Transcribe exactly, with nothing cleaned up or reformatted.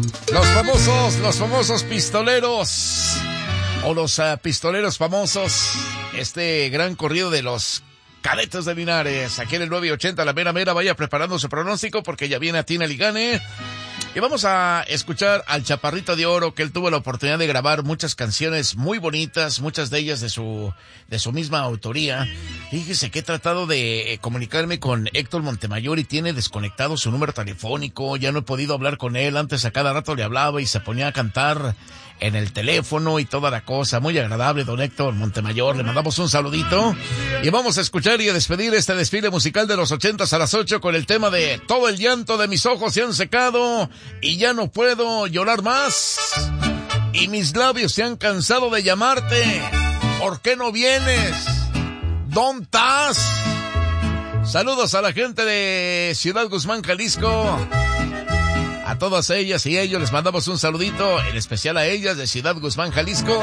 Los famosos, los famosos pistoleros, o los uh, pistoleros famosos, este gran corrido de los Cadetes de Linares, aquí en el nueve ochenta, la mera mera, vaya preparando su pronóstico porque ya viene Atina Ligane. Y vamos a escuchar al Chaparrito de Oro, que él tuvo la oportunidad de grabar muchas canciones muy bonitas, muchas de ellas de su de su misma autoría. Fíjese que he tratado de comunicarme con Héctor Montemayor y tiene desconectado su número telefónico, ya no he podido hablar con él, antes a cada rato le hablaba y se ponía a cantar en el teléfono y toda la cosa. Muy agradable, don Héctor Montemayor, le mandamos un saludito y vamos a escuchar y a despedir este desfile musical de los ochentas a las ocho con el tema de Todo el llanto de mis ojos se han secado y ya no puedo llorar más y mis labios se han cansado de llamarte. ¿Por qué no vienes? ¿Dónde estás? Saludos a la gente de Ciudad Guzmán, Jalisco. A todas ellas y ellos les mandamos un saludito, en especial a ellas de Ciudad Guzmán, Jalisco.